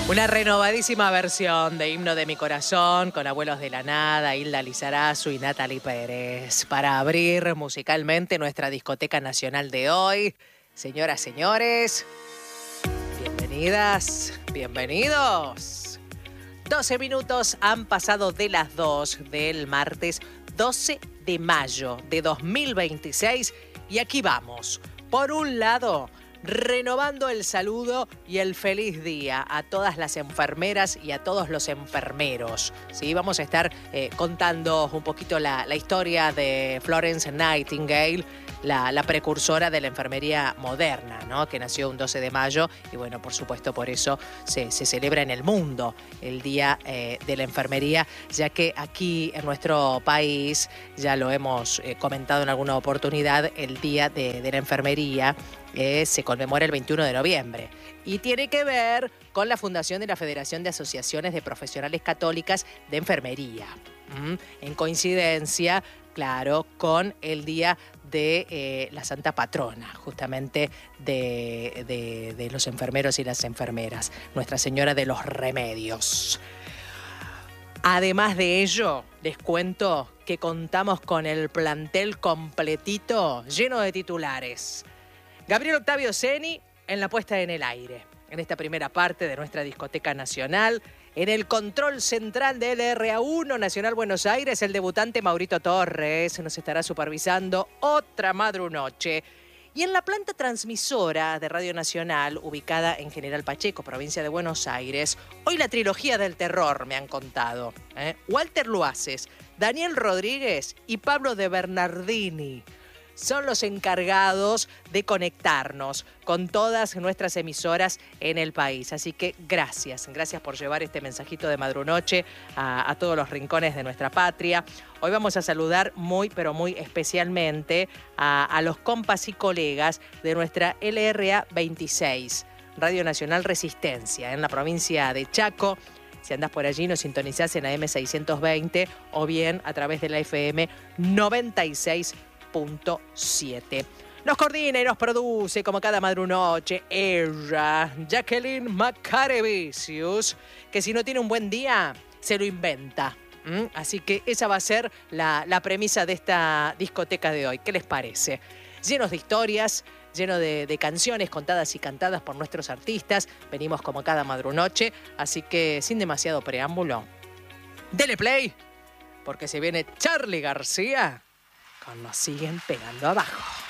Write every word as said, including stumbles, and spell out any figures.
Una renovadísima versión de Himno de mi Corazón con Abuelos de la Nada, Hilda Lizarazu y Natalie Pérez para abrir musicalmente nuestra discoteca nacional de hoy. Señoras, señores, bienvenidas, bienvenidos. doce minutos han pasado de las dos del martes doce de mayo de dos mil veintiséis y aquí vamos. Por un lado, renovando el saludo y el feliz día a todas las enfermeras y a todos los enfermeros. ¿Sí? Vamos a estar eh, contando un poquito la, la historia de Florence Nightingale, la, la precursora de la enfermería moderna, ¿no? Que nació un doce de mayo y bueno, por supuesto por eso se, se celebra en el mundo el Día eh, de la Enfermería, ya que aquí en nuestro país, ya lo hemos eh, comentado en alguna oportunidad, el Día de, de la Enfermería Eh, se conmemora el veintiuno de noviembre y tiene que ver con la fundación de la Federación de Asociaciones de Profesionales Católicas de Enfermería. ¿Mm? En coincidencia, claro, con el Día de eh, la Santa Patrona, justamente de, de, de los enfermeros y las enfermeras, Nuestra Señora de los Remedios. Además de ello, les cuento que contamos con el plantel completito, lleno de titulares. Gabriel Octavio Ceni en la puesta en el aire, en esta primera parte de nuestra discoteca nacional. En el control central de L R A uno Nacional Buenos Aires, el debutante Maurito Torres nos estará supervisando otra madrunoche. Y en la planta transmisora de Radio Nacional, ubicada en General Pacheco, provincia de Buenos Aires, hoy la trilogía del terror me han contado. ¿eh? Walter Luaces, Daniel Rodríguez y Pablo de Bernardini son los encargados de conectarnos con todas nuestras emisoras en el país. Así que gracias, gracias por llevar este mensajito de madrunoche a, a todos los rincones de nuestra patria. Hoy vamos a saludar muy, pero muy especialmente a, a los compas y colegas de nuestra L R A veintiséis, Radio Nacional Resistencia, en la provincia de Chaco. Si andás por allí, nos sintonizás en A M seiscientos veinte o bien a través de la F M noventa y seis punto siete. Nos coordina y nos produce como cada madrunoche ella, Jacqueline Macarevicius, que si no tiene un buen día, se lo inventa. ¿Mm? Así que esa va a ser la, la premisa de esta discoteca de hoy. ¿Qué les parece? Llenos de historias, lleno de, de canciones contadas y cantadas por nuestros artistas. Venimos como cada madrunoche, así que sin demasiado preámbulo, dele play, porque se viene Charly García con Nos Siguen Pegando Abajo.